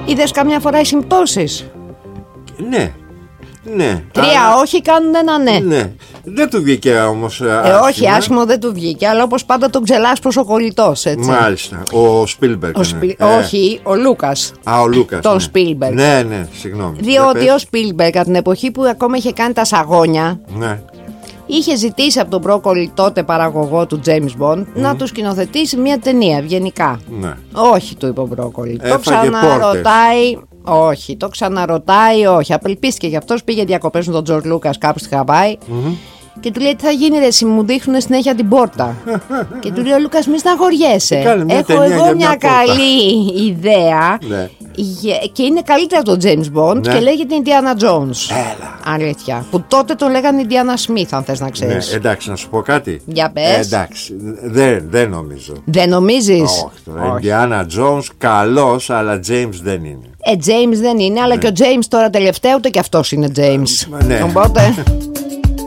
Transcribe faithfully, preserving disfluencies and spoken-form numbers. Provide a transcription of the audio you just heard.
Είδες καμιά φορά οι συμπτώσεις? Ναι. Ναι. Τρία αλλά... όχι κάνουν ένα ναι. Ναι. Δεν του βγήκε όμως ε, άσχημα. Όχι, άσχημο δεν του βγήκε, αλλά όπως πάντα τον ξελάσπρος ο κολλητός, έτσι. Μάλιστα. Ο Σπίλμπεργκ. Ο Σπι... ε. Όχι, ο Λούκας. Α, ο Λούκας. Τον ναι. Σπίλμπεργκ. Ναι, ναι, συγγνώμη. Διότι ο Σπίλμπεργκ, από την εποχή που ακόμα είχε κάνει τα σαγόνια, ναι. είχε ζητήσει από τον Μπρόκολι, τότε παραγωγό του James Bond, mm. να του σκηνοθετήσει μια ταινία ευγενικά. Ναι. Όχι, του είπε ο Μπρόκολι. Έφαγε το ξαναρωτάει. Όχι, το ξαναρωτάει, όχι. Απελπίστηκε γι' αυτό, πήγε διακοπές με τον Τζορτ Λούκας κάπου στη Χαβάη. Mm-hmm. Και του λέει: τι θα γίνει, ρε, εσύ μου δείχνουν συνέχεια την πόρτα. Και του λέει ο Λούκας: μη στεναχωριέσαι. Έχω εγώ μια, μια καλή ιδέα. Ναι. Και είναι καλύτερα από τον James Bond, ναι. Και λέγεται Indiana Jones. Έλα. Αλήθεια. Που τότε το λέγανε Indiana Smith, αν θες να ξέρεις. Ναι, εντάξει, να σου πω κάτι. Για πες. Ε, εντάξει, δεν, δεν νομίζω. Δεν νομίζεις? Όχι. Το Indiana Jones καλός, αλλά James δεν είναι. Ε, James δεν είναι, αλλά ναι. Και ο James τώρα τελευταίο, ούτε και αυτός είναι James. Ναι. Οπότε.